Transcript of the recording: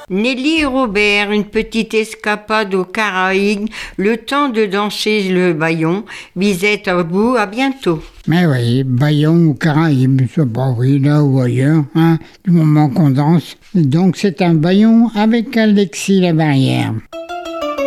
Nelly et Robert, une petite escapade aux Caraïbes, le temps de danser le bâillon. Bisette à vous, à bientôt. Mais oui, bâillon aux Caraïbes, c'est pas oui, là ou ailleurs, du moment qu'on danse. Donc c'est un bâillon avec Alexis Labarrière.